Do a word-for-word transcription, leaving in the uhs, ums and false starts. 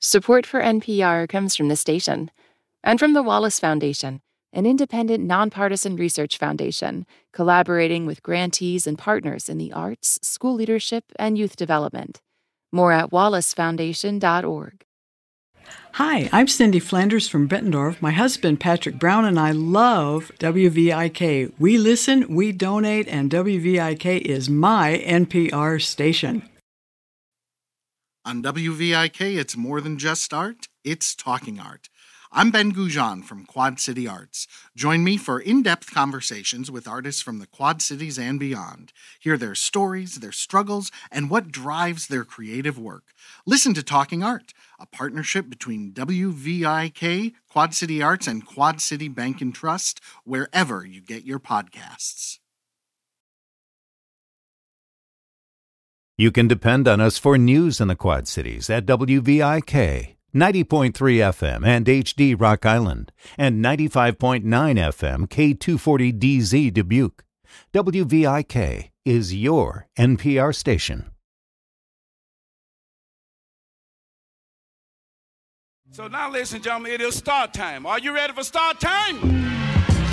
Support for N P R comes from the station and from the Wallace Foundation, an independent, nonpartisan research foundation collaborating with grantees and partners in the arts, school leadership, and youth development. More at wallace foundation dot org. Hi, I'm Cindy Flanders from Bettendorf. My husband, Patrick Brown, and I love W V I K. We listen, we donate, and W V I K is my N P R station. On W V I K, it's more than just art, it's talking art. I'm Ben Goujon from Quad City Arts. Join me for in-depth conversations with artists from the Quad Cities and beyond. Hear their stories, their struggles, and what drives their creative work. Listen to Talking Art, a partnership between W V I K, Quad City Arts, and Quad City Bank and Trust, wherever you get your podcasts. You can depend on us for news in the Quad Cities at W V I K, ninety point three F M and H D Rock Island, and ninety-five point nine F M K two forty D Z Dubuque. W V I K is your N P R station. So now, ladies and gentlemen, it is start time. Are you ready for start time?